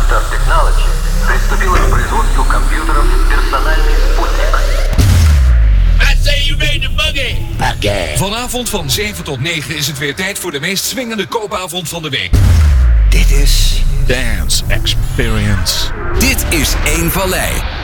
Star Technology приступила к производству компьютеров «Персональный спутник». Vanavond van 7 tot 9 is het weer tijd voor de meest swingende koopavond van de week. Dit is Dance Experience. Dit is Eén Vallei.